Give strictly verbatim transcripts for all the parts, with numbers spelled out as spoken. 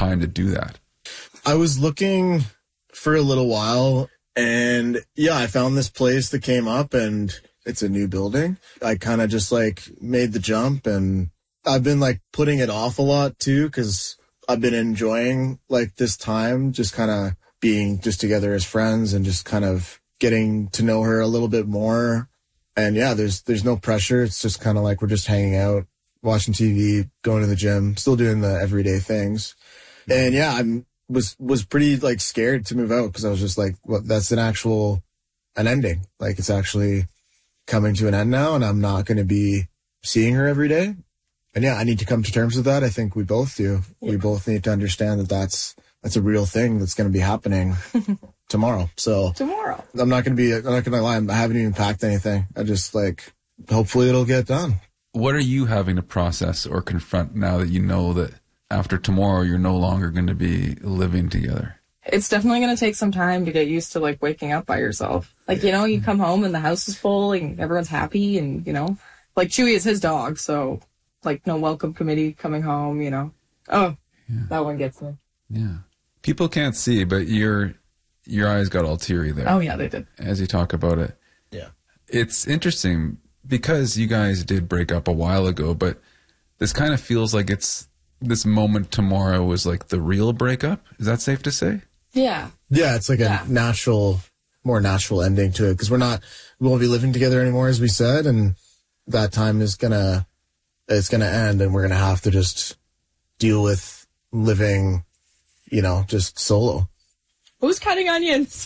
time to do that? I was looking for a little while, and yeah, I found this place that came up, and it's a new building. I kind of just like made the jump, and I've been like putting it off a lot too, because I've been enjoying like this time, just kind of being just together as friends and just kind of getting to know her a little bit more. And yeah, there's there's no pressure. It's just kind of like we're just hanging out, watching T V, going to the gym, still doing the everyday things. And yeah, I'm was was pretty like scared to move out, because I was just like, well, that's an actual an ending. Like, it's actually coming to an end now, and I'm not going to be seeing her every day. And yeah, I need to come to terms with that. I think we both do. Yeah. We both need to understand that that's that's a real thing that's going to be happening tomorrow. So tomorrow, I'm not going to be. I'm not going to lie. I haven't even packed anything. I just like, hopefully it'll get done. What are you having to process or confront now that you know that after tomorrow you're no longer going to be living together? It's definitely going to take some time to get used to like waking up by yourself. Like, you know, you come home and the house is full and everyone's happy, and, you know, like Chewy is his dog. So like no welcome committee coming home, you know. Oh, yeah. That one gets me. Yeah. People can't see, but your your eyes got all teary there. Oh, yeah, they did. As you talk about it. Yeah. It's interesting because you guys did break up a while ago, but this kind of feels like it's this moment tomorrow was like the real breakup. Is that safe to say? Yeah. Yeah, it's like yeah. a natural, more natural ending to it, because we're not, we won't be living together anymore, as we said, and that time is gonna, it's gonna end, and we're gonna have to just deal with living, you know, just solo. Who's cutting onions?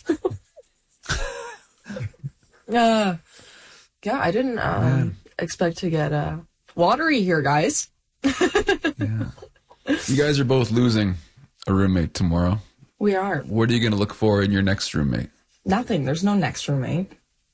uh, yeah, I didn't um, expect to get uh, watery here, guys. Yeah. You guys are both losing a roommate tomorrow. We are. What are you going to look for in your next roommate? Nothing. There's no next roommate.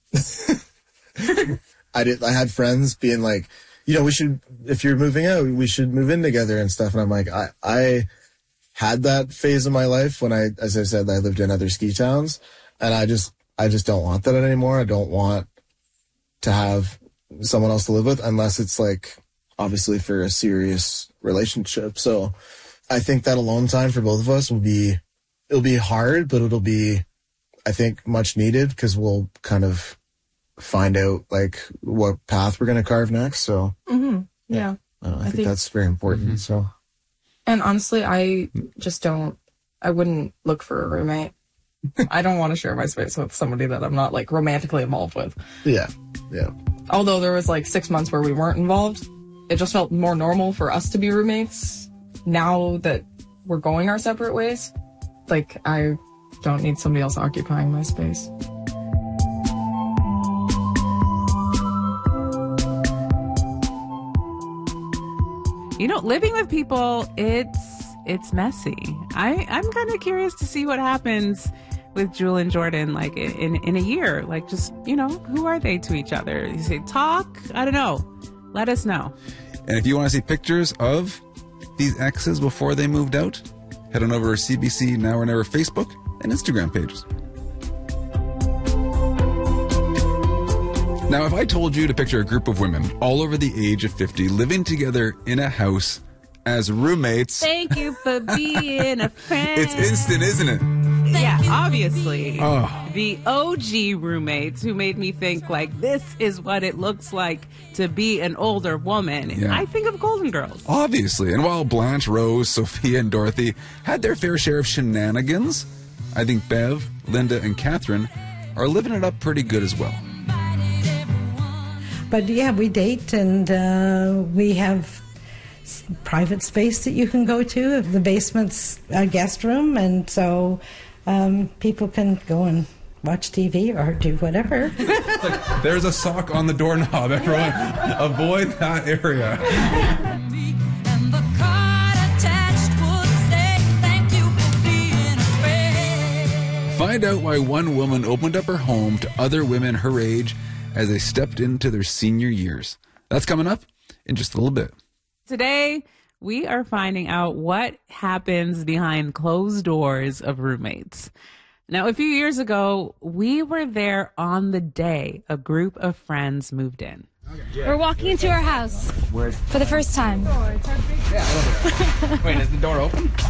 I did. I had friends being like, you know, we should, if you're moving out, we should move in together and stuff. And I'm like, I, I had that phase of my life when I, as I said, I lived in other ski towns, and I just, I just don't want that anymore. I don't want to have someone else to live with, unless it's like, obviously for a serious relationship. So I think that alone time for both of us will be, it'll be hard, but it'll be, I think, much needed, because we'll kind of find out like what path we're going to carve next. So mm-hmm. yeah, I, know, I, I think, think that's very important. Mm-hmm. So, and honestly, I just don't, I wouldn't look for a roommate. I don't want to share my space with somebody that I'm not like romantically involved with. Yeah. Yeah. Although there was like six months where we weren't involved, it just felt more normal for us to be roommates. Now that we're going our separate ways, like, I don't need somebody else occupying my space. You know, living with people, it's it's messy. I, I'm kind of curious to see what happens with Jewel and Jordan, like, in, in a year. Like, just, you know, who are they to each other? You say, talk? I don't know. Let us know. And if you want to see pictures of these exes before they moved out, head on over to C B C Now or Never Facebook and Instagram pages. Now, if I told you to picture a group of women all over the age of fifty living together in a house as roommates... Thank you for being a friend. It's instant, isn't it? Yeah, obviously. Oh. The O G roommates who made me think, like, this is what it looks like to be an older woman. Yeah. I think of Golden Girls. Obviously. And while Blanche, Rose, Sophia, and Dorothy had their fair share of shenanigans, I think Bev, Linda, and Catherine are living it up pretty good as well. But yeah, we date, and uh, we have private space that you can go to. The basement's a guest room, and so um, people can go and watch T V or do whatever. Like, there's a sock on the doorknob. Everyone, avoid that area. Find out why one woman opened up her home to other women her age as they stepped into their senior years. That's coming up in just a little bit. Today, we are finding out what happens behind closed doors of roommates. Now, a few years ago, we were there on the day a group of friends moved in. We're walking into our house for the first time. Wait, is the door open?